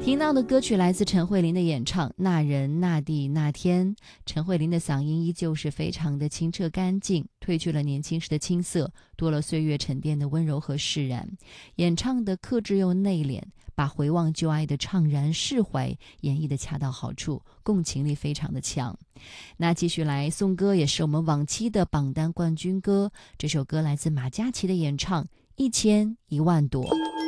听到的歌曲来自陈慧琳的演唱《那人那地那天》。陈慧琳的嗓音依旧是非常的清澈干净，褪去了年轻时的青涩，多了岁月沉淀的温柔和释然。演唱的克制又内敛，把回望旧爱的怅然释怀演绎的恰到好处，共情力非常的强。那继续来送歌，也是我们往期的榜单冠军歌。这首歌来自马嘉祺的演唱《1000、1万朵》。